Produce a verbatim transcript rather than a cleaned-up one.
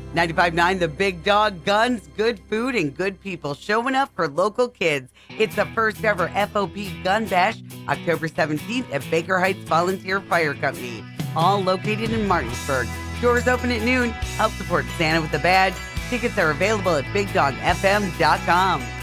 ninety-five point nine The Big Dog, guns, good food, and good people showing up for local kids. It's the first ever F O P Gun Bash, October seventeenth at Baker Heights Volunteer Fire Company, all located in Martinsburg. Doors open at noon. Help support Santa with a badge. Tickets are available at big dog f m dot com.